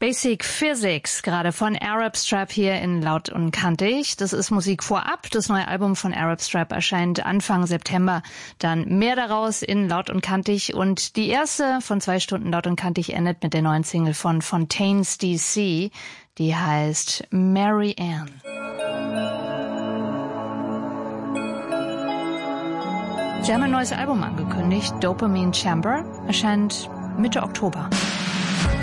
Basic Physics, gerade von Arab Strap hier in Laut und Kantig. Das ist Musik vorab. Das neue Album von Arab Strap erscheint Anfang September. Dann mehr daraus in Laut und Kantig. Und die erste von 2 Stunden Laut und Kantig endet mit der neuen Single von Fontaines DC. Die heißt Mary Ann. Sie haben ein neues Album angekündigt. Dopamine Chamber erscheint Mitte Oktober.